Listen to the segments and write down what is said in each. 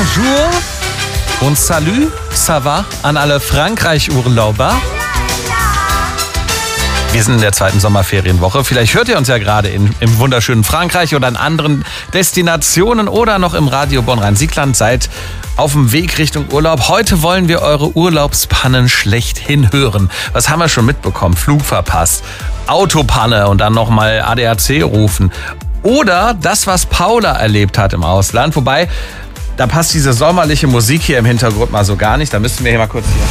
bonjour und salut, ça va an alle Frankreich-Urlauber. Wir sind in der zweiten Sommerferienwoche. Vielleicht hört ihr uns ja gerade im wunderschönen Frankreich oder in anderen Destinationen oder noch im Radio Bonn-Rhein-Sieg-Land. Seid auf dem Weg Richtung Urlaub. Heute wollen wir eure Urlaubspannen schlechthin hören. Was haben wir schon mitbekommen? Flug verpasst, Autopanne und dann nochmal ADAC rufen. Oder das, was Paula erlebt hat im Ausland. Wobei, da passt diese sommerliche Musik hier im Hintergrund mal so gar nicht. Da müssten wir hier mal kurz hier...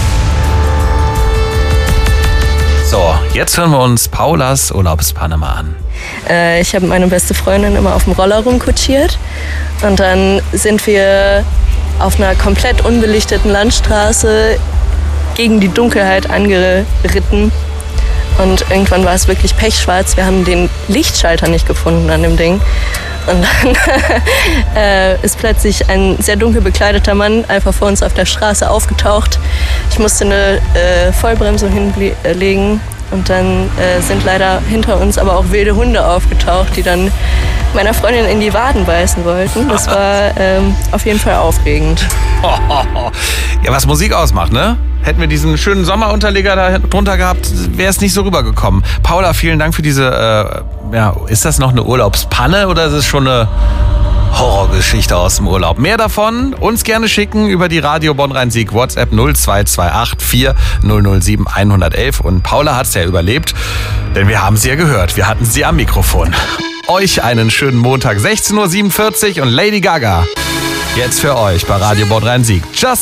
So, jetzt hören wir uns Paulas Urlaubspanne mal an. Ich habe meine beste Freundin immer auf dem Roller rumkutschiert und dann sind wir auf einer komplett unbelichteten Landstraße gegen die Dunkelheit angeritten und irgendwann war es wirklich pechschwarz. Wir haben den Lichtschalter nicht gefunden an dem Ding. Und dann ist plötzlich ein sehr dunkel bekleideter Mann einfach vor uns auf der Straße aufgetaucht. Ich musste eine Vollbremsung hinlegen und dann sind leider hinter uns aber auch wilde Hunde aufgetaucht, die dann meiner Freundin in die Waden beißen wollten. Das war auf jeden Fall aufregend. Ja, was Musik ausmacht, ne? Hätten wir diesen schönen Sommerunterleger da drunter gehabt, wäre es nicht so rübergekommen. Paula, vielen Dank für diese, ist das noch eine Urlaubspanne oder ist es schon eine Horrorgeschichte aus dem Urlaub? Mehr davon uns gerne schicken über die Radio Bonn-Rhein-Sieg WhatsApp 0228 4007 111. Und Paula hat es ja überlebt, denn wir haben sie ja gehört. Wir hatten sie am Mikrofon. Euch einen schönen Montag, 16:47 Uhr und Lady Gaga. Jetzt für euch bei Radio Bonn-Rhein-Sieg. Just